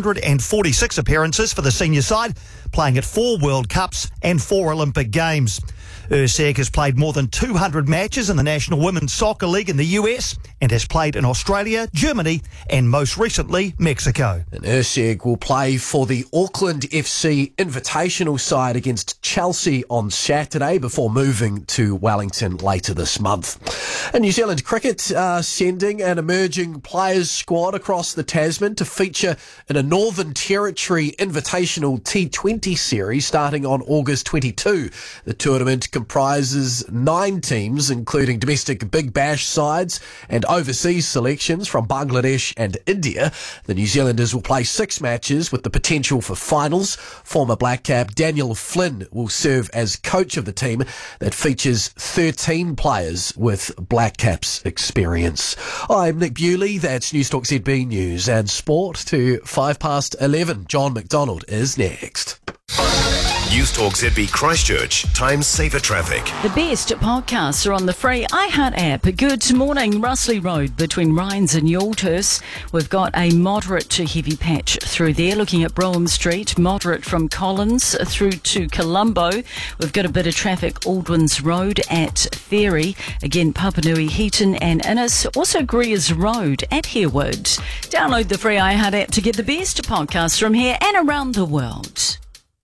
146 appearances for the senior side, playing at 4 World Cups and 4 Olympic Games. Urseg has played more than 200 matches in the National Women's Soccer League in the US and has played in Australia, Germany and most recently Mexico. And Urseg will play for the Auckland FC Invitational side against Chelsea on Saturday before moving to Wellington later this month. And New Zealand Cricket are sending an emerging players squad across the Tasman to feature in a Northern Territory Invitational T20 series starting on August 22. The tournament comprises 9 teams, including domestic Big Bash sides and overseas selections from Bangladesh and India. The New Zealanders will play 6 matches with the potential for finals. Former Black Cap Daniel Flynn will serve as coach of the team that features 13 players with Black Caps experience. I'm Nick Bewley. That's News Talk ZB News and Sport to 11:05. John McDonald is next. News Talk ZB Christchurch. Time saver traffic. The best podcasts are on the free iHeart app. Good morning. Russley Road between Rhines and Youlthurst. We've got a moderate to heavy patch through there. Looking at Brougham Street, moderate from Collins through to Colombo. We've got a bit of traffic Aldwins Road at Ferry. Again, Papanui, Heaton and Innes. Also Greers Road at Harewood. Download the free iHeart app to get the best podcasts from here and around the world.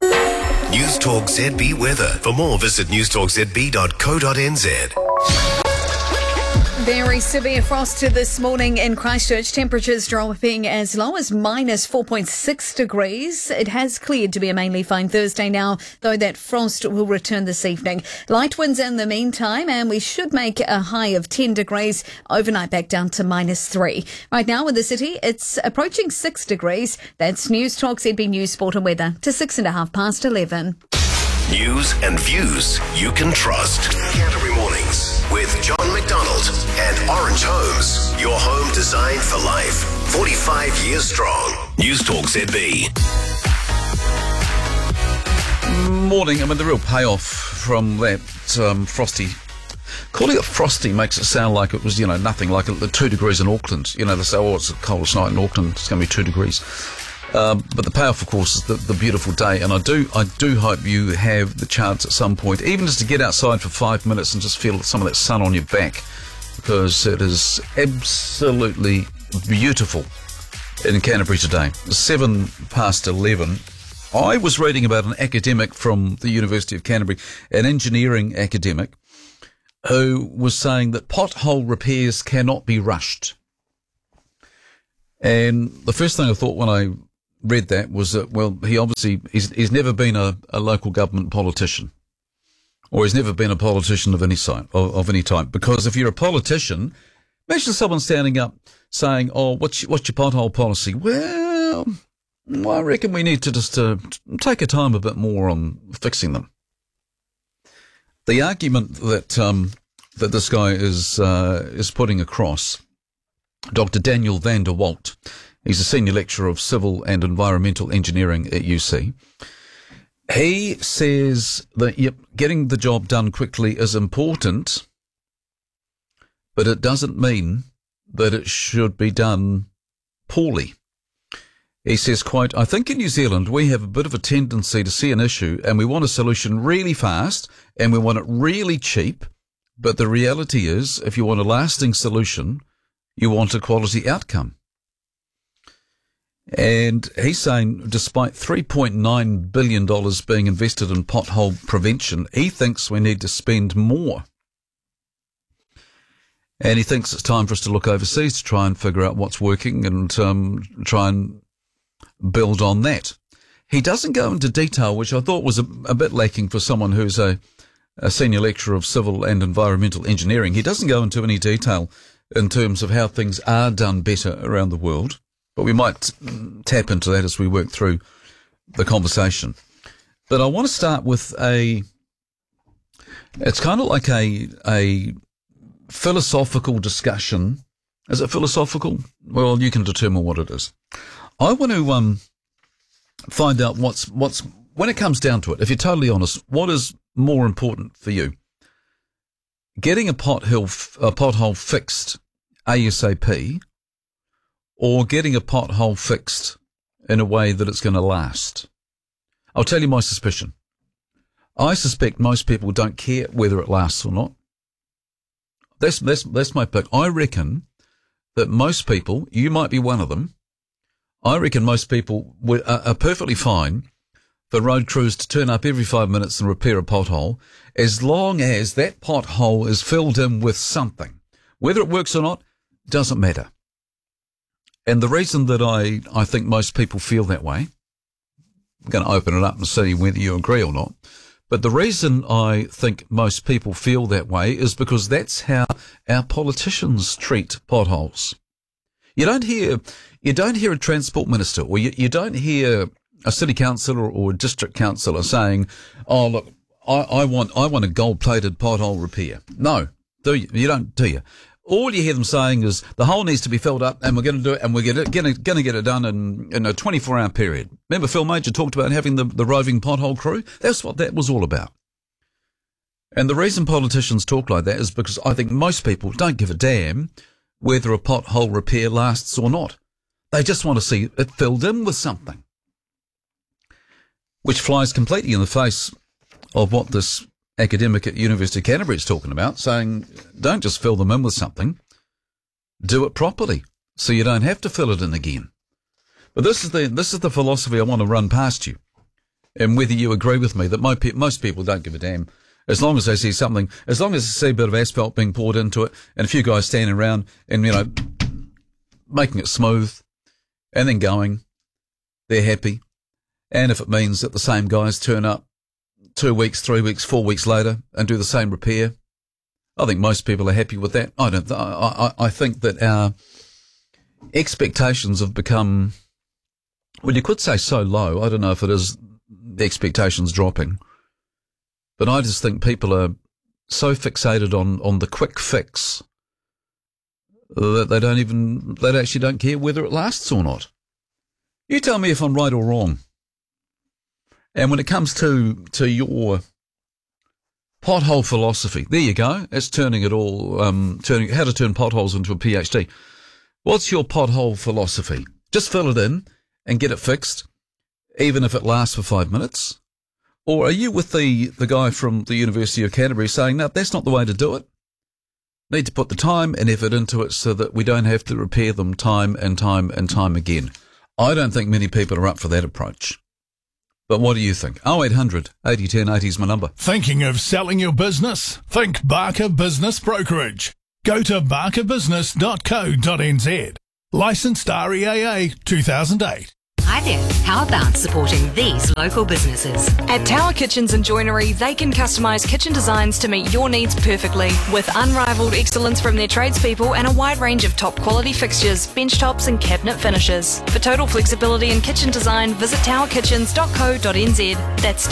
News Talk ZB weather. For more, visit newstalkzb.co.nz. Very severe frost this morning in Christchurch. Temperatures dropping as low as minus 4.6 degrees. It has cleared to be a mainly fine Thursday now, though that frost will return this evening. Light winds in the meantime, and we should make a high of 10 degrees. Overnight back down to minus 3. Right now in the city, it's approaching 6 degrees. That's News Talk ZB News Sport and Weather to 11:06. News and views you can trust. Canterbury Mornings with John McDonald and Orange Homes. Your home designed for life. 45 years strong. News Talk ZB. Morning. I mean, the real payoff from that frosty... Calling it frosty makes it sound like it was, nothing, like the 2 degrees in Auckland. They say, it's the coldest night in Auckland, it's going to be 2 degrees. But the payoff, of course, is the beautiful day. And I do hope you have the chance at some point, even just to get outside for 5 minutes and just feel some of that sun on your back, because it is absolutely beautiful in Canterbury today. 11:07. I was reading about an academic from the University of Canterbury, an engineering academic, who was saying that pothole repairs cannot be rushed. And the first thing I thought when I read that was that, well, he's never been a local government politician, or he's never been a politician of any type. Because if you're a politician, imagine someone standing up saying, what's your pothole policy? Well, I reckon we need to just take our time a bit more on fixing them. The argument that this guy is putting across, Dr. Daniel van der Walt, he's a senior lecturer of civil and environmental engineering at UC. He says that getting the job done quickly is important, but it doesn't mean that it should be done poorly. He says, quote, I think in New Zealand we have a bit of a tendency to see an issue and we want a solution really fast and we want it really cheap. But the reality is, if you want a lasting solution, you want a quality outcome. And he's saying, despite $3.9 billion being invested in pothole prevention, he thinks we need to spend more. And he thinks it's time for us to look overseas to try and figure out what's working and try and build on that. He doesn't go into detail, which I thought was a bit lacking for someone who's a senior lecturer of civil and environmental engineering. He doesn't go into any detail in terms of how things are done better around the world, but we might tap into that as we work through the conversation. But I want to start with it's kind of like a philosophical discussion. Is it philosophical? Well, you can determine what it is. I want to find out what's when it comes down to it, if you're totally honest, what is more important for you? Getting a pothole fixed ASAP, or getting a pothole fixed in a way that it's going to last? I'll tell you my suspicion. I suspect most people don't care whether it lasts or not. That's my pick. I reckon that most people, you might be one of them, I reckon most people are perfectly fine for road crews to turn up every 5 minutes and repair a pothole, as long as that pothole is filled in with something. Whether it works or not, doesn't matter. And the reason that I think most people feel that way, I'm going to open it up and see whether you agree or not, but the reason I think most people feel that way is because that's how our politicians treat potholes. You don't hear a transport minister, or you don't hear a city councillor or a district councillor saying, "Oh, look, I want a gold-plated pothole repair." No, do you? You don't, do you? All you hear them saying is the hole needs to be filled up, and we're going to do it, and we're going to get it done in a 24-hour period. Remember, Phil Major talked about having the roving pothole crew. That's what that was all about. And the reason politicians talk like that is because I think most people don't give a damn whether a pothole repair lasts or not. They just want to see it filled in with something, which flies completely in the face of what this academic at University of Canterbury is talking about, saying don't just fill them in with something, do it properly so you don't have to fill it in again. But this is the philosophy I want to run past you, and whether you agree with me that most people don't give a damn. As long as they see something, as long as they see a bit of asphalt being poured into it and a few guys standing around and, making it smooth and then going, they're happy. And if it means that the same guys turn up 2 weeks, 3 weeks, 4 weeks later and do the same repair, I think most people are happy with that. I think that our expectations have become, well, you could say so low. I don't know if it is the expectations dropping. But I just think people are so fixated on the quick fix that they actually don't care whether it lasts or not. You tell me if I'm right or wrong. And when it comes to your pothole philosophy, there you go. That's turning it all, turning how to turn potholes into a PhD. What's your pothole philosophy? Just fill it in and get it fixed, even if it lasts for 5 minutes? Or are you with the guy from the University of Canterbury saying, no, that's not the way to do it? Need to put the time and effort into it so that we don't have to repair them time and time and time again. I don't think many people are up for that approach. But what do you think? 0800 80 10 80 is my number. Thinking of selling your business? Think Barker Business Brokerage. Go to barkerbusiness.co.nz. Licensed REAA 2008. Hi there. How about supporting these local businesses? At Tower Kitchens and Joinery, they can customise kitchen designs to meet your needs perfectly, with unrivaled excellence from their tradespeople and a wide range of top quality fixtures, bench tops and cabinet finishes. For total flexibility in kitchen design, visit towerkitchens.co.nz. That's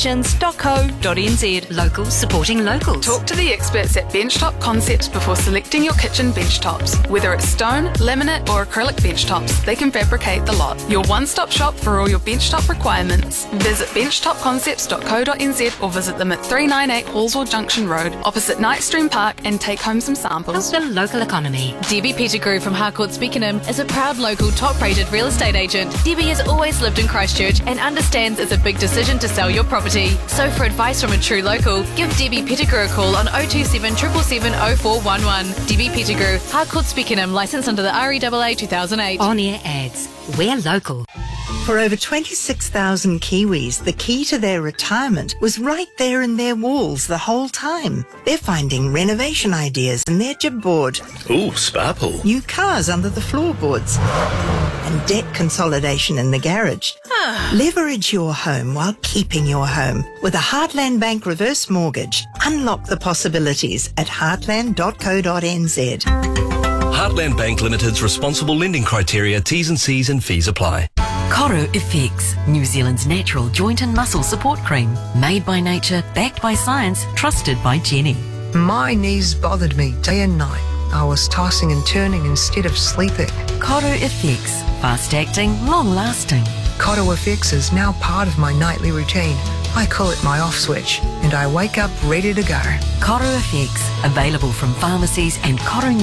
towerkitchens.co.nz. Locals supporting locals. Talk to the experts at Benchtop Concepts before selecting your kitchen bench tops. Whether it's stone, laminate or acrylic bench tops, they can fabricate the lot. Your one-stop shop for all your benchtop requirements. Visit benchtopconcepts.co.nz or visit them at 398 Hallswell Junction Road, opposite Knightstream Park, and take home some samples. Help the local economy. Debbie Pettigrew from Harcourt Beckenham is a proud local top-rated real estate agent. Debbie has always lived in Christchurch and understands it's a big decision to sell your property. So for advice from a true local, give Debbie Pettigrew a call on 027 777 0411. Debbie Pettigrew, Harcourt Beckenham, licensed under the REAA 2008. On-air ads. We're local. For over 26,000 Kiwis, the key to their retirement was right there in their walls the whole time. They're finding renovation ideas in their jib board. Ooh, sparkle. New cars under the floorboards. And debt consolidation in the garage. Leverage your home while keeping your home. With a Heartland Bank reverse mortgage. Unlock the possibilities at heartland.co.nz. Heartland Bank Limited's responsible lending criteria, T's and C's and fees apply. Coro FX, New Zealand's natural joint and muscle support cream. Made by nature, backed by science, trusted by Jenny. My knees bothered me day and night. I was tossing and turning instead of sleeping. Coro FX, fast acting, long lasting. Coro FX is now part of my nightly routine. I call it my off switch, and I wake up ready to go. Coro FX, available from pharmacies and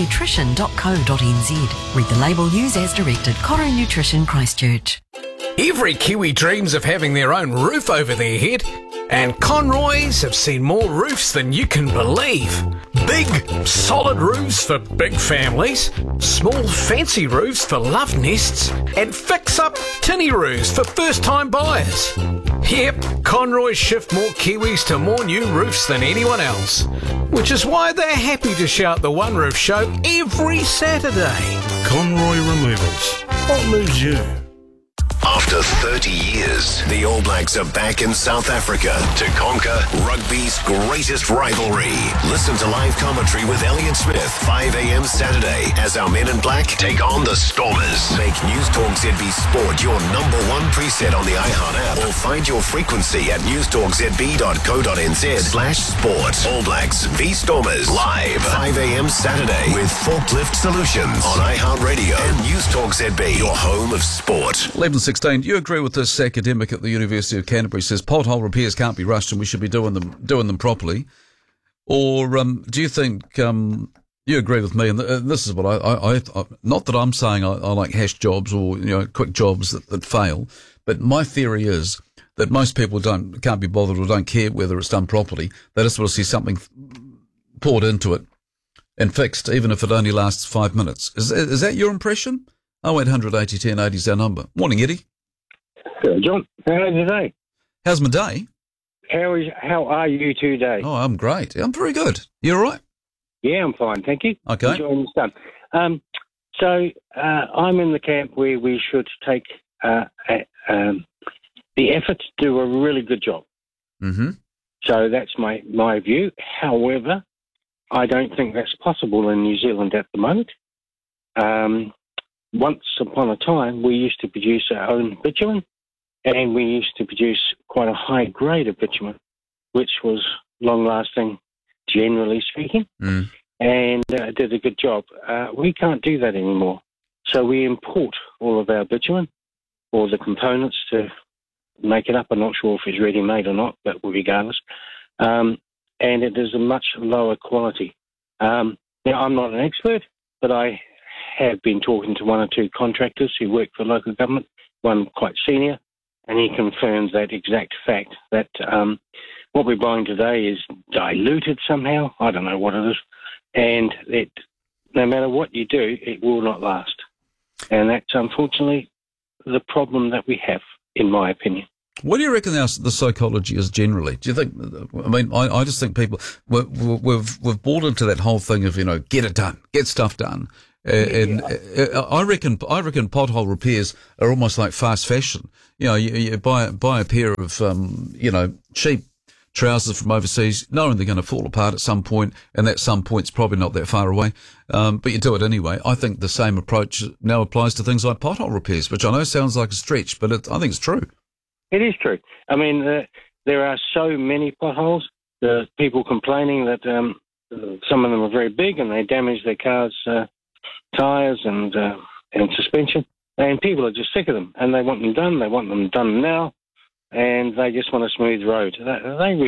coronutrition.co.nz. Read the label, use as directed. Coro Nutrition, Christchurch. Every Kiwi dreams of having their own roof over their head, and Conroy's have seen more roofs than you can believe. Big, solid roofs for big families, small, fancy roofs for love nests, and fix-up tinny roofs for first-time buyers. Yep, Conroy's shift more Kiwis to more new roofs than anyone else, which is why they're happy to shout the One Roof Show every Saturday. Conroy Removals. What moves you? After 30 years, the All Blacks are back in South Africa to conquer rugby's greatest rivalry. Listen to live commentary with Elliot Smith, 5 a.m. Saturday, as our men in black take on the Stormers. Make News Talk ZB Sport your number one preset on the iHeart app, or find your frequency at newstalkzb.co.nz/sport. All Blacks v Stormers, live, 5 a.m. Saturday, with Forklift Solutions on iHeart Radio and News Talk ZB, your home of sport. 11:16. Do you agree with this academic at the University of Canterbury says pothole repairs can't be rushed and we should be doing them properly? Or do you think you agree with me? And this is what I not that I'm saying I like hash jobs or quick jobs that fail, but my theory is that most people can't be bothered or don't care whether it's done properly. They just want to see something poured into it and fixed, even if it only lasts 5 minutes. Is that your impression? 0800 80 10 80 is our number. Morning, Eddie. John, how are you today? How's my day? How are you today? Oh, I'm great. I'm very good. You all right? Yeah, I'm fine, thank you. Okay. Enjoying the sun. So I'm in the camp where we should take the effort to do a really good job. Mm-hmm. So that's my view. However, I don't think that's possible in New Zealand at the moment. Once upon a time, we used to produce our own bitumen, and we used to produce quite a high grade of bitumen, which was long-lasting, generally speaking, and did a good job. We can't do that anymore. So we import all of our bitumen, all the components to make it up. I'm not sure if it's ready-made or not, but regardless. And it is a much lower quality. Now, I'm not an expert, but I have been talking to one or two contractors who work for local government, one quite senior, and he confirms that exact fact, that what we're buying today is diluted somehow. I don't know what it is. And it, no matter what you do, it will not last. And that's unfortunately the problem that we have, in my opinion. What do you reckon the psychology is generally? Do you think? I mean, I just think people we've bought into that whole thing of get it done, get stuff done, and I reckon pothole repairs are almost like fast fashion. You buy a pair of cheap trousers from overseas, knowing they're going to fall apart at some point, and that some point's probably not that far away, but you do it anyway. I think the same approach now applies to things like pothole repairs, which I know sounds like a stretch, but I think it's true. It is true. I mean, there are so many potholes. There's people complaining that some of them are very big and they damage their cars' tyres and suspension. And people are just sick of them, and they want them done. They want them done now, and they just want a smooth road. They